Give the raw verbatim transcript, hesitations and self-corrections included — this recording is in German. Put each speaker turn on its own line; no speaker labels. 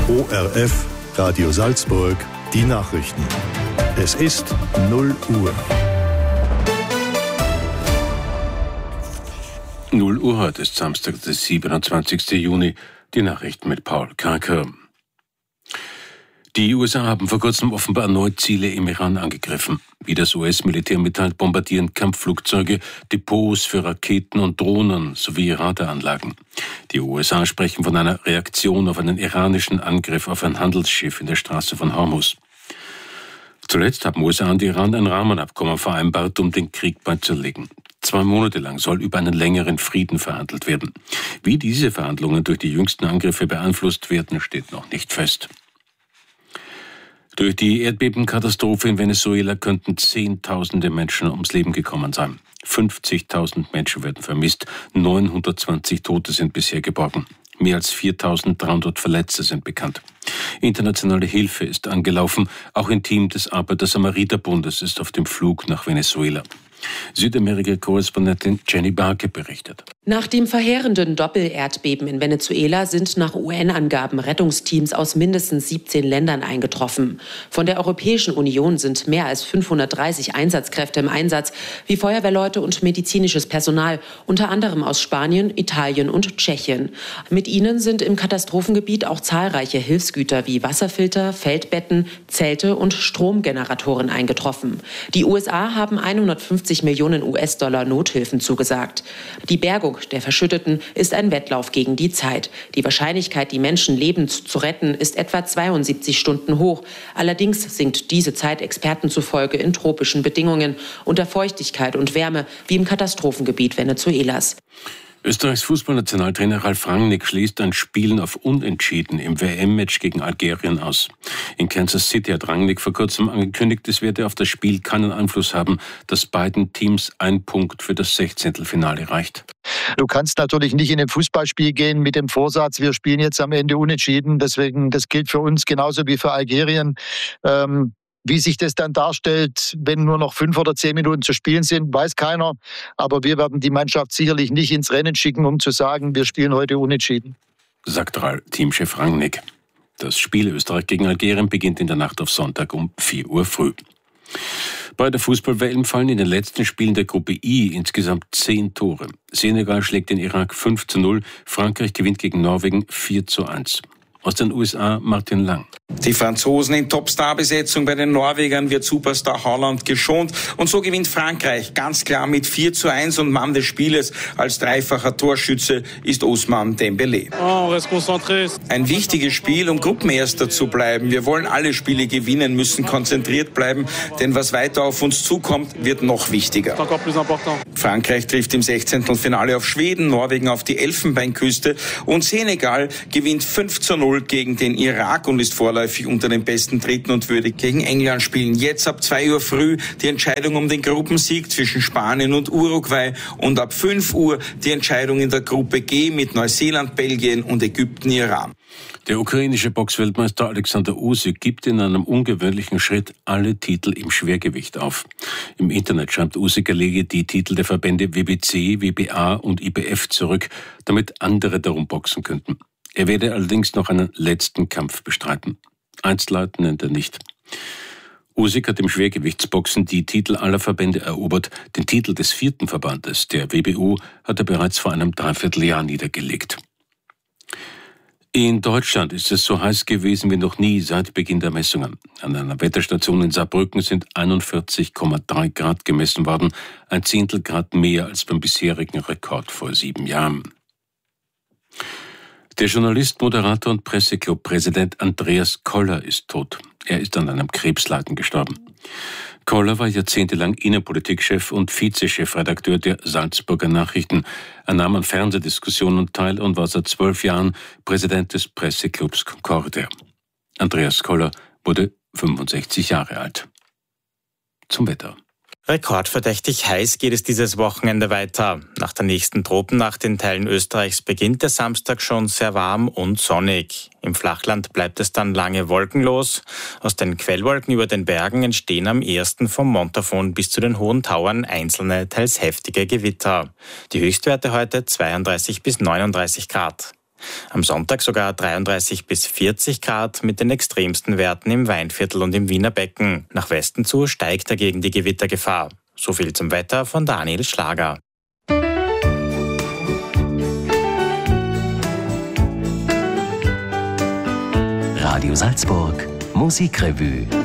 O R F, Radio Salzburg, die Nachrichten. Es ist null Uhr.
null Uhr heute ist Samstag, der siebenundzwanzigsten Juni. Die Nachrichten mit Paul Karker. Die U S A haben vor kurzem offenbar erneut Ziele im Iran angegriffen. Wie das U S-Militär mitteilt, bombardieren Kampfflugzeuge Depots für Raketen und Drohnen sowie Radaranlagen. Die U S A sprechen von einer Reaktion auf einen iranischen Angriff auf ein Handelsschiff in der Straße von Hormuz. Zuletzt haben U S A und Iran ein Rahmenabkommen vereinbart, um den Krieg beizulegen. Zwei Monate lang soll über einen längeren Frieden verhandelt werden. Wie diese Verhandlungen durch die jüngsten Angriffe beeinflusst werden, steht noch nicht fest. Durch die Erdbebenkatastrophe in Venezuela könnten Zehntausende Menschen ums Leben gekommen sein. fünfzigtausend Menschen werden vermisst, neunhundertzwanzig Tote sind bisher geborgen. Mehr als viertausenddreihundert Verletzte sind bekannt. Internationale Hilfe ist angelaufen. Auch ein Team des Arbeiter-Samariter-Bundes ist auf dem Flug nach Venezuela. Südamerika-Korrespondentin Jenny Barke berichtet.
Nach dem verheerenden Doppelerdbeben in Venezuela sind nach U N-Angaben Rettungsteams aus mindestens siebzehn Ländern eingetroffen. Von der Europäischen Union sind mehr als fünfhundertdreißig Einsatzkräfte im Einsatz, wie Feuerwehrleute und medizinisches Personal, unter anderem aus Spanien, Italien und Tschechien. Mit ihnen sind im Katastrophengebiet auch zahlreiche Hilfsgüter wie Wasserfilter, Feldbetten, Zelte und Stromgeneratoren eingetroffen. Die U S A haben hundertfünfzig Millionen U S-Dollar Nothilfen zugesagt. Die Bergung der Verschütteten ist ein Wettlauf gegen die Zeit. Die Wahrscheinlichkeit, die Menschen lebend zu retten, ist etwa zweiundsiebzig Stunden hoch. Allerdings sinkt diese Zeit Experten zufolge in tropischen Bedingungen unter Feuchtigkeit und Wärme, wie im Katastrophengebiet Venezuelas.
Österreichs Fußballnationaltrainer Ralf Rangnick schließt ein Spielen auf Unentschieden im W M-Match gegen Algerien aus. In Kansas City hat Rangnick vor kurzem angekündigt, es werde auf das Spiel keinen Einfluss haben, dass beiden Teams ein Punkt für das Sechzehntelfinale reicht.
Du kannst natürlich nicht in ein Fußballspiel gehen mit dem Vorsatz, wir spielen jetzt am Ende unentschieden. Deswegen, das gilt für uns genauso wie für Algerien. Ähm Wie sich das dann darstellt, wenn nur noch fünf oder zehn Minuten zu spielen sind, weiß keiner. Aber wir werden die Mannschaft sicherlich nicht ins Rennen schicken, um zu sagen, wir spielen heute unentschieden.
Sagt Teamchef Rangnick. Das Spiel Österreich gegen Algerien beginnt in der Nacht auf Sonntag um vier Uhr früh. Bei der Fußball-W M fallen in den letzten Spielen der Gruppe I insgesamt zehn Tore. Senegal schlägt den Irak fünf zu null, Frankreich gewinnt gegen Norwegen vier zu eins. Aus den U S A Martin Lang.
Die Franzosen in Topstar-Besetzung, bei den Norwegern wird Superstar Haaland geschont. Und so gewinnt Frankreich ganz klar mit vier zu eins und Mann des Spieles als dreifacher Torschütze ist Ousmane Dembélé. Ein wichtiges Spiel, um Gruppenerster zu bleiben. Wir wollen alle Spiele gewinnen, müssen konzentriert bleiben, denn was weiter auf uns zukommt, wird noch wichtiger. Frankreich trifft im Sechzehntelfinale auf Schweden, Norwegen auf die Elfenbeinküste und Senegal gewinnt fünf zu null gegen den Irak und ist vorläufig unter den besten Dritten und würde gegen England spielen. Jetzt ab zwei Uhr früh die Entscheidung um den Gruppensieg zwischen Spanien und Uruguay und ab fünf Uhr die Entscheidung in der Gruppe G mit Neuseeland, Belgien und Ägypten, Iran.
Der ukrainische Boxweltmeister Alexander Usyk gibt in einem ungewöhnlichen Schritt alle Titel im Schwergewicht auf. Im Internet schreibt Usyk, er lege die Titel der Verbände W B C, W B A und I B F zurück, damit andere darum boxen könnten. Er werde allerdings noch einen letzten Kampf bestreiten. Einzelheiten nennt er nicht. Usyk hat im Schwergewichtsboxen die Titel aller Verbände erobert. Den Titel des vierten Verbandes, der W B U, hat er bereits vor einem Dreivierteljahr niedergelegt. In Deutschland ist es so heiß gewesen wie noch nie seit Beginn der Messungen. An einer Wetterstation in Saarbrücken sind einundvierzig Komma drei Grad gemessen worden, ein Zehntel Grad mehr als beim bisherigen Rekord vor sieben Jahren. Der Journalist, Moderator und Presseclub-Präsident Andreas Koller ist tot. Er ist an einem Krebsleiden gestorben. Koller war jahrzehntelang Innenpolitikchef und Vize-Chefredakteur der Salzburger Nachrichten. Er nahm an Fernsehdiskussionen teil und war seit zwölf Jahren Präsident des Presseclubs Concordia. Andreas Koller wurde fünfundsechzig Jahre alt. Zum Wetter.
Rekordverdächtig heiß geht es dieses Wochenende weiter. Nach der nächsten Tropennacht in Teilen Österreichs beginnt der Samstag schon sehr warm und sonnig. Im Flachland bleibt es dann lange wolkenlos. Aus den Quellwolken über den Bergen entstehen am ehesten vom Montafon bis zu den hohen Tauern einzelne, teils heftige Gewitter. Die Höchstwerte heute zweiunddreißig bis neununddreißig Grad. Am Sonntag sogar dreiunddreißig bis vierzig Grad mit den extremsten Werten im Weinviertel und im Wiener Becken. Nach Westen zu steigt dagegen die Gewittergefahr. So viel zum Wetter von Daniel Schlager.
Radio Salzburg Musikrevue.